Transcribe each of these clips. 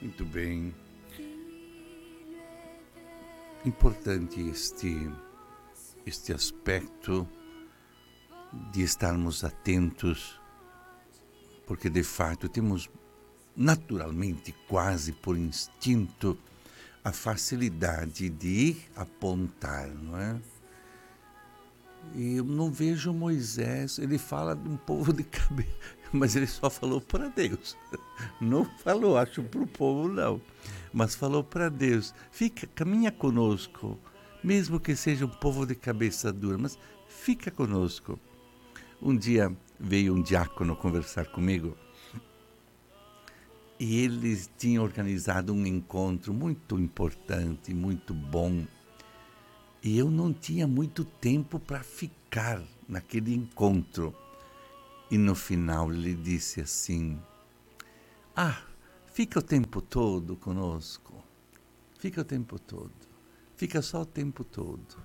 Muito bem. Importante este aspecto de estarmos atentos, porque de fato temos naturalmente, quase por instinto, a facilidade de apontar, não é? E eu não vejo Moisés, ele fala de um povo de cabeça, mas ele só falou para Deus. Não falou, acho, para o povo não, mas falou para Deus. Caminha conosco, mesmo que seja um povo de cabeça dura, mas fica conosco. Um dia veio um diácono conversar comigo e eles tinham organizado um encontro muito importante, muito bom. E eu não tinha muito tempo para ficar naquele encontro. E no final ele disse assim: fica o tempo todo conosco. Fica o tempo todo. Fica só o tempo todo.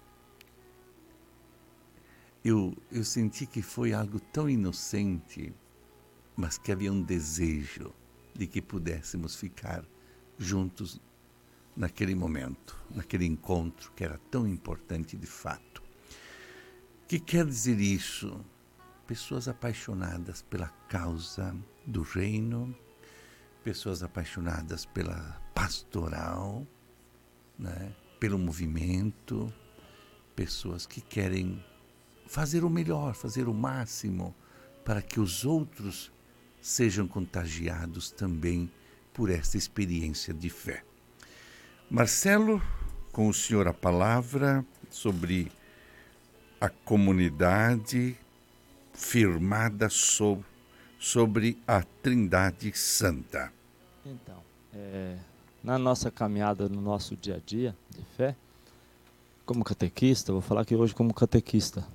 Eu senti que foi algo tão inocente, mas que havia um desejo de que pudéssemos ficar juntos naquele momento, naquele encontro que era tão importante de fato. O que quer dizer isso? Pessoas apaixonadas pela causa do reino, pessoas apaixonadas pela pastoral, né? Pelo movimento, pessoas que querem fazer o melhor, fazer o máximo para que os outros sejam contagiados também por esta experiência de fé. Marcelo, com o senhor a palavra sobre a comunidade firmada sobre a Trindade Santa. Então, na nossa caminhada, no nosso dia a dia de fé, como catequista, vou falar aqui hoje como catequista,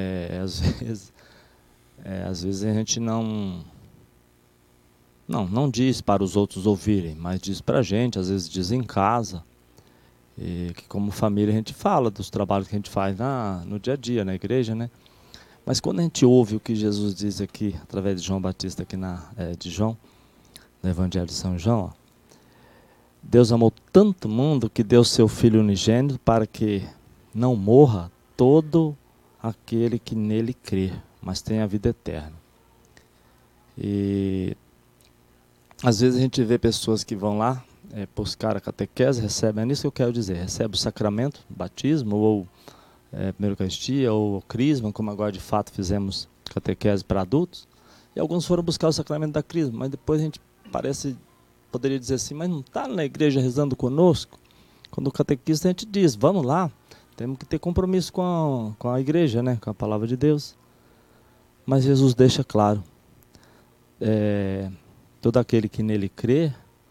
às vezes a gente não diz para os outros ouvirem, mas diz para a gente, às vezes diz em casa, e que como família a gente fala dos trabalhos que a gente faz no dia a dia, na igreja, né? Mas quando a gente ouve o que Jesus diz aqui, através de João Batista, aqui de João, no Evangelho de São João, ó, Deus amou tanto o mundo que deu seu Filho unigênito para que não morra todo aquele que nele crê, mas tenha a vida eterna. E às vezes a gente vê pessoas que vão lá buscar a catequese, recebem, é nisso que eu quero dizer, recebe o sacramento, batismo, ou primeira Eucaristia, ou crisma, como agora de fato fizemos catequese para adultos, e alguns foram buscar o sacramento da crisma, mas depois a gente poderia dizer assim, mas não está na igreja rezando conosco? Quando o catequista a gente diz, vamos lá, temos que ter compromisso com a igreja, né, com a palavra de Deus. Mas Jesus deixa claro, todo aquele que nele crê,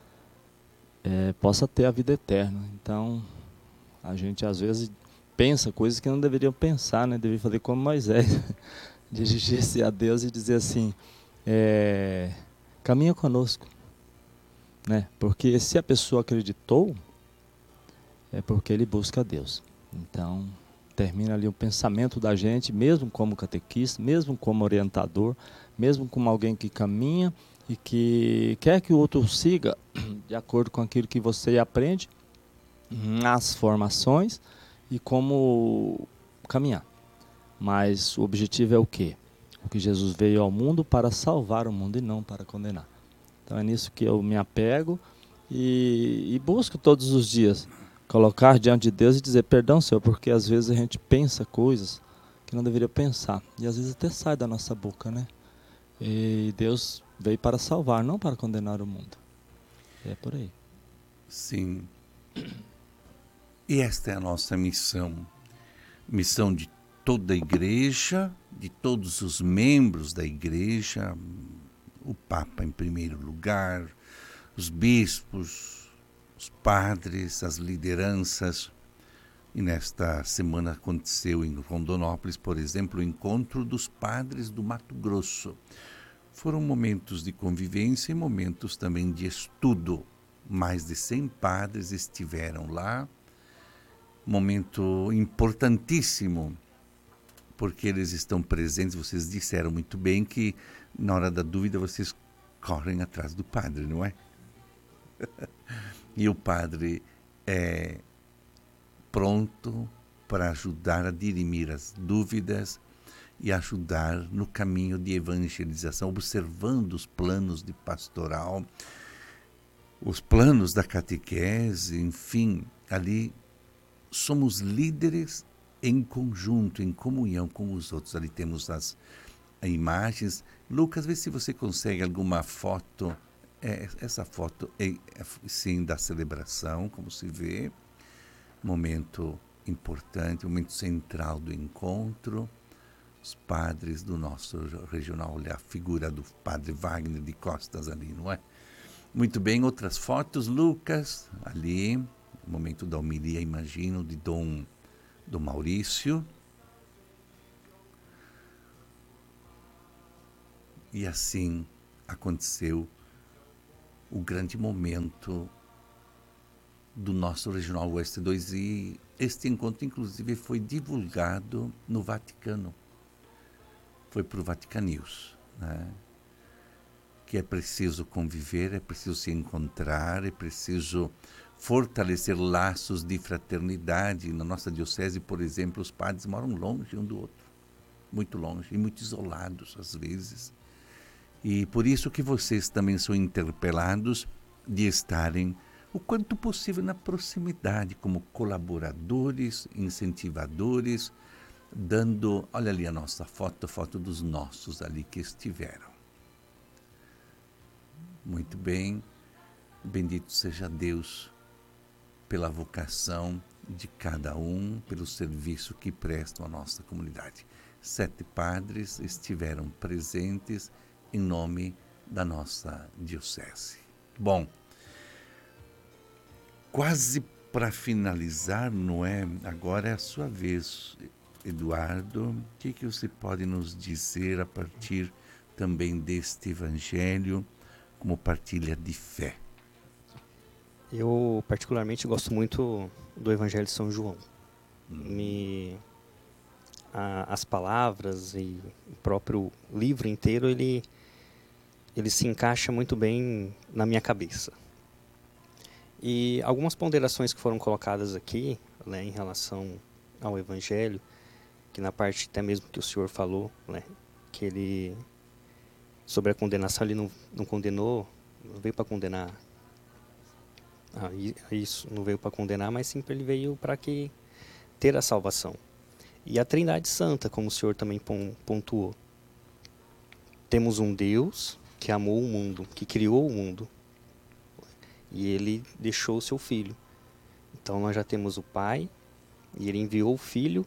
possa ter a vida eterna. Então, a gente às vezes pensa coisas que não deveriam pensar, né? Deveria fazer como Moisés, dirigir-se a Deus e dizer assim, caminha conosco, né? Porque se a pessoa acreditou, é porque ele busca a Deus. Então, termina ali o pensamento da gente, mesmo como catequista, mesmo como orientador, mesmo como alguém que caminha e que quer que o outro siga de acordo com aquilo que você aprende nas formações e como caminhar. Mas o objetivo é o quê? O que Jesus veio ao mundo para salvar o mundo e não para condenar. Então é nisso que eu me apego e busco todos os dias colocar diante de Deus e dizer, perdão, Senhor, porque às vezes a gente pensa coisas que não deveria pensar. E às vezes até sai da nossa boca, né? E Deus veio para salvar, não para condenar o mundo. É por aí. Sim. E esta é a nossa missão. Missão de toda a igreja, de todos os membros da igreja, o Papa em primeiro lugar, os bispos, os padres, as lideranças. E nesta semana aconteceu em Rondonópolis, por exemplo, o encontro dos padres do Mato Grosso. Foram momentos de convivência e momentos também de estudo. Mais de 100 padres estiveram lá. Momento importantíssimo, porque eles estão presentes. Vocês disseram muito bem que na hora da dúvida vocês correm atrás do padre, não é? E o padre é pronto para ajudar a dirimir as dúvidas e ajudar no caminho de evangelização, observando os planos de pastoral, os planos da catequese, enfim, ali somos líderes em conjunto, em comunhão com os outros. Ali temos as imagens. Lucas, vê se você consegue alguma foto. Essa foto sim, da celebração, como se vê. Momento importante, momento central do encontro. Os padres do nosso regional, olha a figura do padre Wagner de Costas ali, não é? Muito bem, outras fotos, Lucas, ali, momento da homilia, imagino, de Dom Maurício. E assim aconteceu o grande momento do nosso Regional Oeste 2, e este encontro, inclusive, foi divulgado no Vaticano. Foi para o Vaticanews, né? Que é preciso conviver, é preciso se encontrar, é preciso fortalecer laços de fraternidade. Na nossa diocese, por exemplo, os padres moram longe um do outro, muito longe e muito isolados às vezes. E por isso que vocês também são interpelados de estarem o quanto possível na proximidade, como colaboradores, incentivadores, dando, olha ali a nossa foto dos nossos ali que estiveram. Muito bem, bendito seja Deus pela vocação de cada um, pelo serviço que prestam à nossa comunidade. 7 padres estiveram presentes em nome da nossa diocese. Bom, quase para finalizar, não é? Agora é a sua vez, Eduardo. O que você pode nos dizer a partir também deste evangelho como partilha de fé? Eu particularmente gosto muito do Evangelho de São João. As palavras e o próprio livro inteiro, ele se encaixa muito bem na minha cabeça. E algumas ponderações que foram colocadas aqui, né, em relação ao Evangelho, que na parte até mesmo que o senhor falou, né, que ele, sobre a condenação, ele não condenou, não veio para condenar. Isso, não veio para condenar, mas sim ele veio para que ter a salvação. E a Trindade Santa, como o senhor também pontuou. Temos um Deus que amou o mundo, que criou o mundo, e ele deixou o seu Filho. Então nós já temos o Pai, e ele enviou o Filho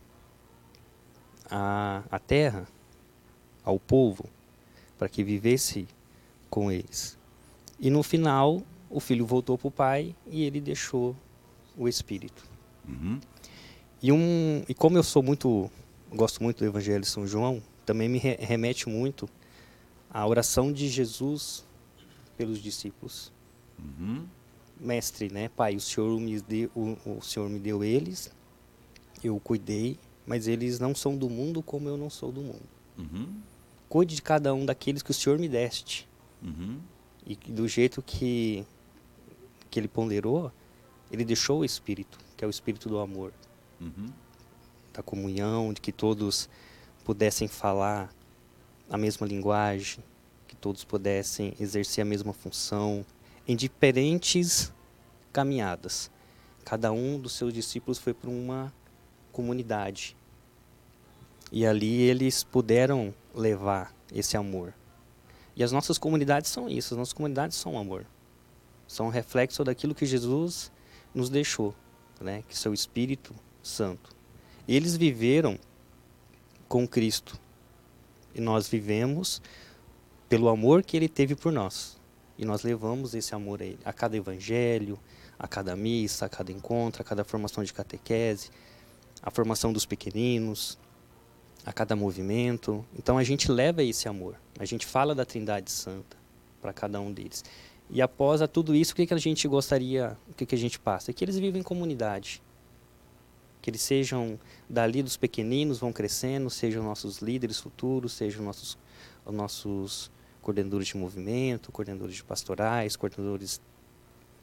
à terra, ao povo, para que vivesse com eles. E no final, o Filho voltou para o Pai e ele deixou o Espírito. Uhum. E como eu gosto muito do Evangelho de São João, também me remete muito à oração de Jesus pelos discípulos. Uhum. Mestre, né, Pai, o Senhor me deu eles, eu cuidei, mas eles não são do mundo como eu não sou do mundo. Uhum. Cuide de cada um daqueles que o Senhor me deste. Uhum. E do jeito que ele ponderou, ele deixou o Espírito, que é o Espírito do amor, Uhum. da comunhão, de que todos pudessem falar a mesma linguagem, que todos pudessem exercer a mesma função, em diferentes caminhadas. Cada um dos seus discípulos foi para uma comunidade. E ali eles puderam levar esse amor. E as nossas comunidades são isso, as nossas comunidades são amor. São um reflexo daquilo que Jesus nos deixou, né? Que é o Espírito Santo. Eles viveram com Cristo. E nós vivemos pelo amor que ele teve por nós. E nós levamos esse amor a ele. A cada evangelho, a cada missa, a cada encontro, a cada formação de catequese, a formação dos pequeninos, a cada movimento. Então a gente leva esse amor. A gente fala da Trindade Santa para cada um deles. E após tudo isso, o que a gente gostaria, o que a gente passa? É que eles vivem em comunidade. Que eles sejam dali dos pequeninos, vão crescendo, sejam nossos líderes futuros, sejam nossos coordenadores de movimento, coordenadores de pastorais, coordenadores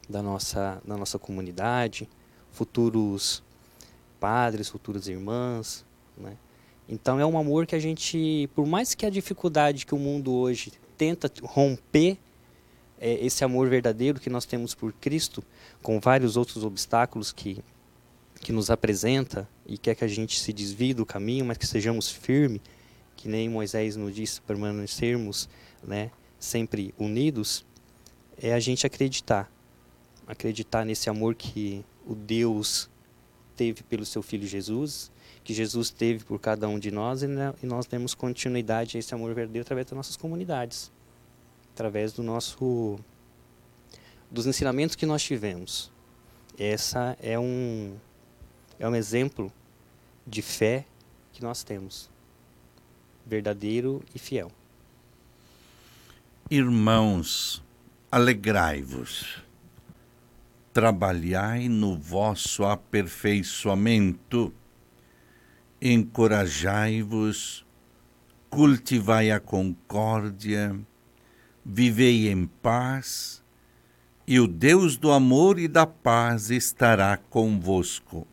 da nossa comunidade, futuros padres, futuras irmãs, né? Então é um amor que a gente, por mais que a dificuldade que o mundo hoje tenta romper, esse amor verdadeiro que nós temos por Cristo, com vários outros obstáculos que nos apresenta e quer que a gente se desvie do caminho, mas que sejamos firmes, que nem Moisés nos disse, permanecermos, né, sempre unidos, é a gente acreditar nesse amor que o Deus teve pelo seu Filho Jesus, que Jesus teve por cada um de nós, e nós demos continuidade a esse amor verdadeiro através das nossas comunidades, através dos ensinamentos que nós tivemos. Essa é um exemplo de fé que nós temos, verdadeiro e fiel. Irmãos, alegrai-vos, trabalhai no vosso aperfeiçoamento, encorajai-vos, cultivai a concórdia, vivei em paz, e o Deus do amor e da paz estará convosco.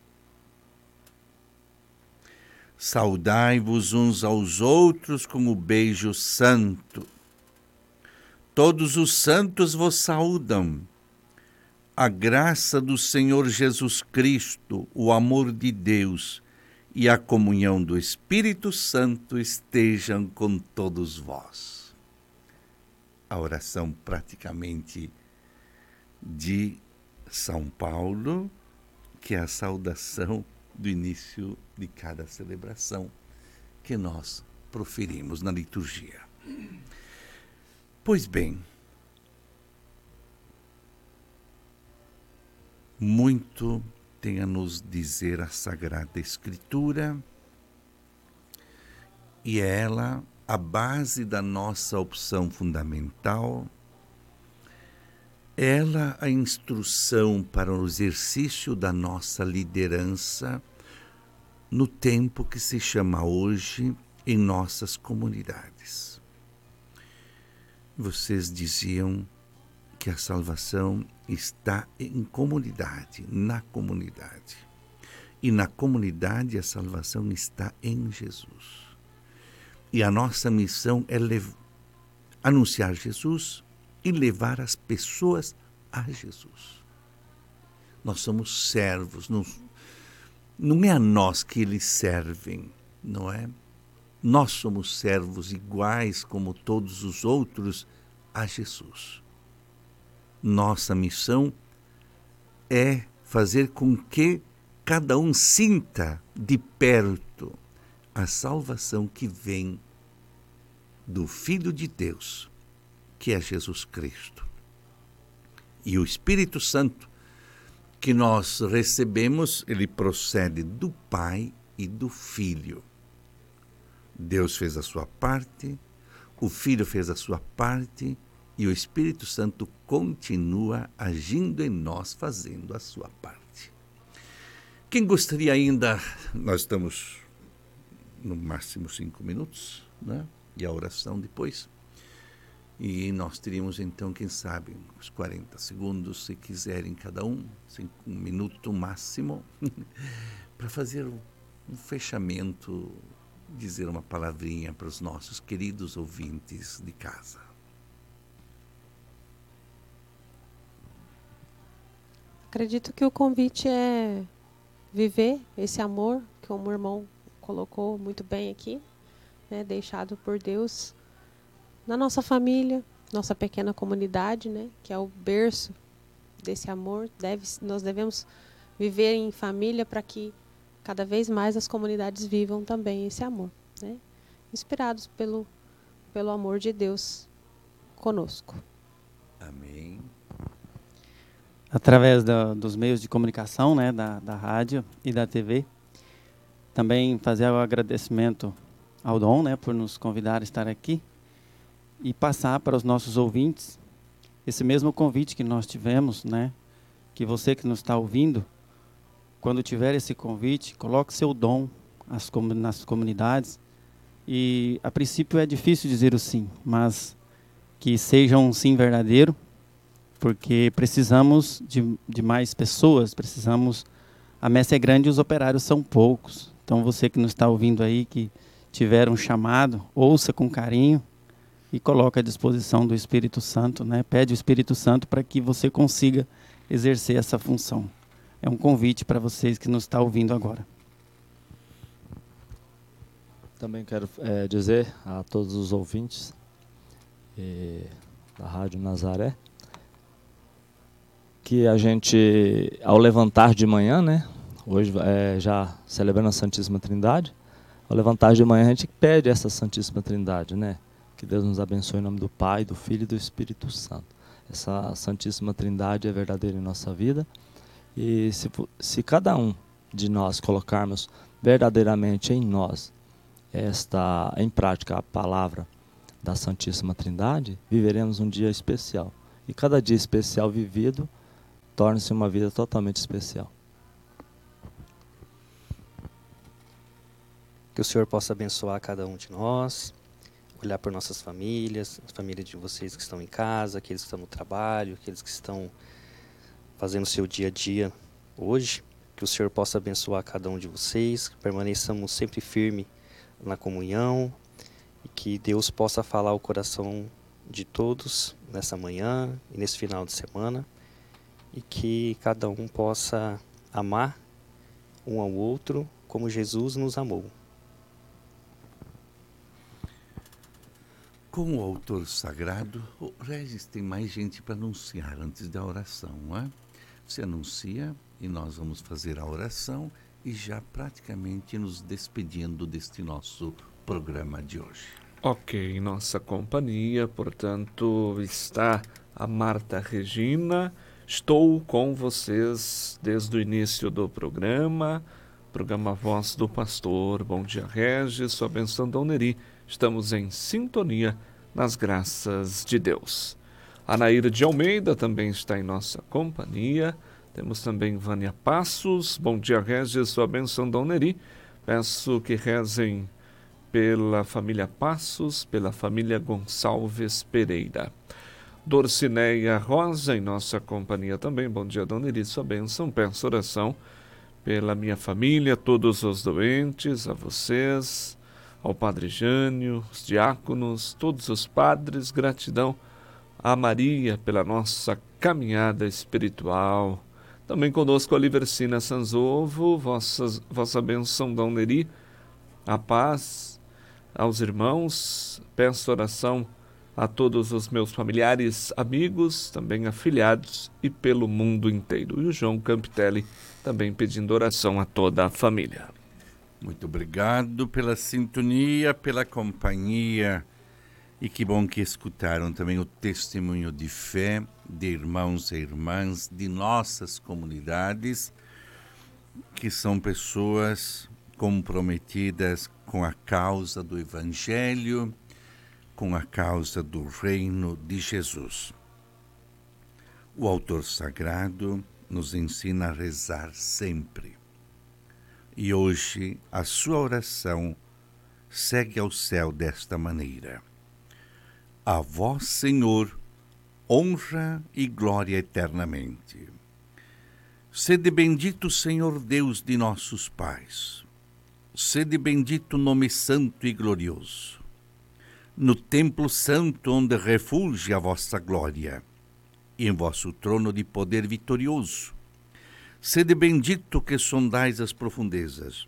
Saudai-vos uns aos outros com o beijo santo. Todos os santos vos saúdam. A graça do Senhor Jesus Cristo, o amor de Deus e a comunhão do Espírito Santo estejam com todos vós. A oração praticamente de São Paulo, que é a saudação do início de cada celebração que nós proferimos na liturgia. Pois bem, muito tem a nos dizer a Sagrada Escritura, e é ela a base da nossa opção fundamental, ela a instrução para o exercício da nossa liderança no tempo que se chama hoje em nossas comunidades. Vocês diziam que a salvação está em comunidade, na comunidade. E na comunidade a salvação está em Jesus. E a nossa missão é anunciar Jesus e levar as pessoas a Jesus. Nós somos servos, não é a nós que eles servem, não é? Nós somos servos iguais como todos os outros a Jesus. Nossa missão é fazer com que cada um sinta de perto a salvação que vem do Filho de Deus, que é Jesus Cristo. E o Espírito Santo que nós recebemos, ele procede do Pai e do Filho. Deus fez a sua parte, o Filho fez a sua parte, e o Espírito Santo continua agindo em nós, fazendo a sua parte. Quem gostaria ainda, nós estamos no máximo 5 minutos, né? E a oração depois. E nós teríamos então, quem sabe, uns 40 segundos, se quiserem cada um, 1 minuto máximo, para fazer um fechamento, dizer uma palavrinha para os nossos queridos ouvintes de casa. Acredito que o convite é viver esse amor que o meu irmão colocou muito bem aqui, né, deixado por Deus na nossa família, nossa pequena comunidade, né, que é o berço desse amor. Nós devemos viver em família para que cada vez mais as comunidades vivam também esse amor, né, inspirados pelo amor de Deus conosco. Amém. Através dos meios de comunicação, né, da rádio e da TV, também fazer o agradecimento ao Dom, né, por nos convidar a estar aqui e passar para os nossos ouvintes esse mesmo convite que nós tivemos, né, que você que nos está ouvindo, quando tiver esse convite, coloque seu dom nas comunidades. E a princípio é difícil dizer o sim, mas que seja um sim verdadeiro, porque precisamos de mais pessoas, a messe é grande e os operários são poucos. Então você que nos está ouvindo aí, que tiver um chamado, ouça com carinho e coloque à disposição do Espírito Santo, né? Pede o Espírito Santo para que você consiga exercer essa função. É um convite para vocês que nos estão ouvindo agora. Também quero dizer a todos os ouvintes da Rádio Nazaré que a gente, ao levantar de manhã, né, hoje já celebrando a Santíssima Trindade, ao levantar de manhã a gente pede essa Santíssima Trindade, né, que Deus nos abençoe em nome do Pai, do Filho e do Espírito Santo. Essa Santíssima Trindade é verdadeira em nossa vida, e se cada um de nós colocarmos verdadeiramente em nós em prática a palavra da Santíssima Trindade, viveremos um dia especial. E cada dia especial vivido torna-se uma vida totalmente especial. Que o Senhor possa abençoar cada um de nós, olhar por nossas famílias, as famílias de vocês que estão em casa, aqueles que estão no trabalho, aqueles que estão fazendo o seu dia a dia hoje. Que o Senhor possa abençoar cada um de vocês, que permaneçamos sempre firmes na comunhão, e que Deus possa falar ao coração de todos nessa manhã e nesse final de semana, e que cada um possa amar um ao outro como Jesus nos amou. Com o autor sagrado, o Regis tem mais gente para anunciar antes da oração, não é? Você anuncia e nós vamos fazer a oração e já praticamente nos despedindo deste nosso programa de hoje. Ok, em nossa companhia, portanto, está a Marta Regina. Estou com vocês desde o início do programa Voz do Pastor. Bom dia, Regis, sua benção, Dom Neri. Estamos em sintonia nas graças de Deus. A Naíra de Almeida também está em nossa companhia. Temos também Vânia Passos. Bom dia, Regis, sua benção, Dom Neri. Peço que rezem pela família Passos, pela família Gonçalves Pereira. Dorcineia Rosa em nossa companhia também. Bom dia, Dona Neri, sua bênção. Peço oração pela minha família, todos os doentes, a vocês, ao Padre Jânio, os diáconos, todos os padres. Gratidão a Maria pela nossa caminhada espiritual. Também conosco a Libercina Sanzovo, vossa bênção, Dona Neri, a paz aos irmãos. Peço oração a todos os meus familiares, amigos, também afiliados e pelo mundo inteiro. E o João Campitelli também pedindo oração a toda a família. Muito obrigado pela sintonia, pela companhia. E que bom que escutaram também o testemunho de fé de irmãos e irmãs de nossas comunidades, que são pessoas comprometidas com a causa do Evangelho, com a causa do reino de Jesus. O autor sagrado nos ensina a rezar sempre. E hoje a sua oração segue ao céu desta maneira: a vós, Senhor, honra e glória eternamente. Sede bendito, Senhor Deus de nossos pais. Sede bendito nome santo e glorioso. No templo santo onde refulge a vossa glória, e em vosso trono de poder vitorioso. Sede bendito que sondais as profundezas,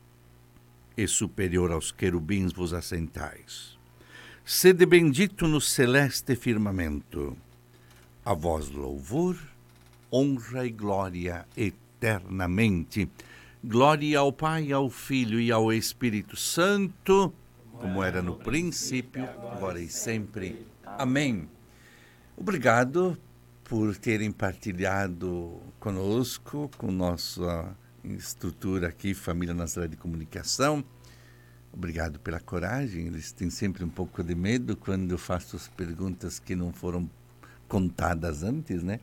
e superior aos querubins vos assentais. Sede bendito no celeste firmamento. A vós louvor, honra e glória eternamente. Glória ao Pai, ao Filho e ao Espírito Santo, como era no princípio, agora e sempre. Amém. Obrigado por terem partilhado conosco, com nossa estrutura aqui, Família Nazaré de Comunicação. Obrigado pela coragem. Eles têm sempre um pouco de medo quando eu faço as perguntas que não foram contadas antes, né?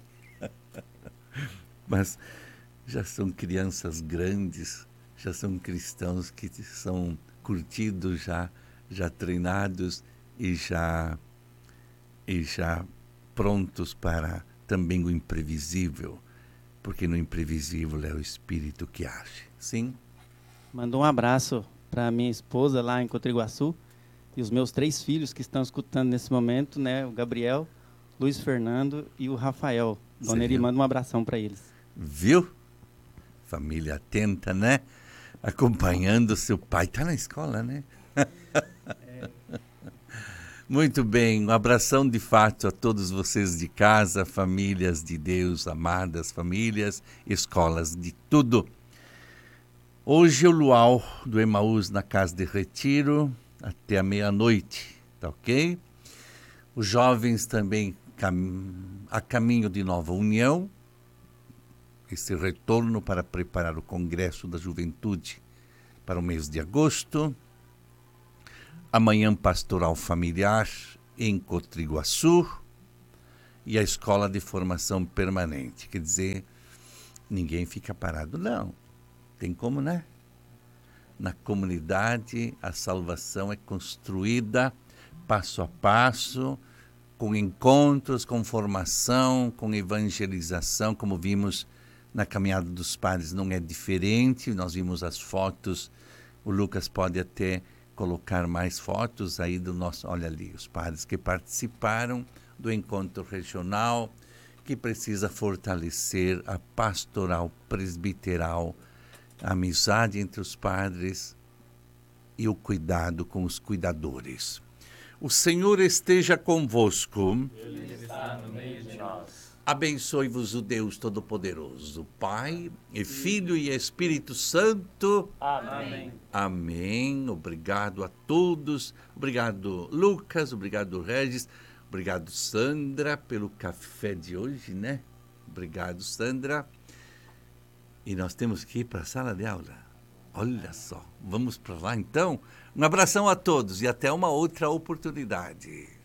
Mas já são crianças grandes, já são cristãos que são curtidos, já treinados e já prontos para também o imprevisível, porque no imprevisível é o Espírito que age. Sim? Mandou um abraço para minha esposa lá em Cotriguaçu e os meus 3 filhos que estão escutando nesse momento, né? O Gabriel, Luiz Fernando e o Rafael. Dona Eri, manda um abração para eles. Viu? Família atenta, né? Acompanhando seu pai. Está na escola, né? Muito bem, um abração de fato a todos vocês de casa, famílias de Deus, amadas famílias, escolas, de tudo. Hoje o luau do Emaús na Casa de Retiro, até a meia-noite, tá ok? Os jovens também a caminho de Nova União, esse retorno para preparar o Congresso da Juventude para o mês de agosto. Amanhã, Pastoral Familiar em Cotriguaçu e a Escola de Formação Permanente. Quer dizer, ninguém fica parado, não. Tem como, né? Na comunidade, a salvação é construída passo a passo, com encontros, com formação, com evangelização, como vimos na Caminhada dos Padres, não é diferente. Nós vimos as fotos, o Lucas pode até colocar mais fotos aí do nosso, olha ali, os padres que participaram do encontro regional, que precisa fortalecer a pastoral presbiteral, a amizade entre os padres e o cuidado com os cuidadores. O Senhor esteja convosco. Ele está no meio de nós. Abençoe-vos o Deus Todo-Poderoso, Pai, e Filho e Espírito Santo. Amém. Amém. Obrigado a todos. Obrigado, Lucas. Obrigado, Regis. Obrigado, Sandra, pelo café de hoje, né? Obrigado, Sandra. E nós temos que ir para a sala de aula. Olha só. Vamos para lá, então? Um abração a todos e até uma outra oportunidade.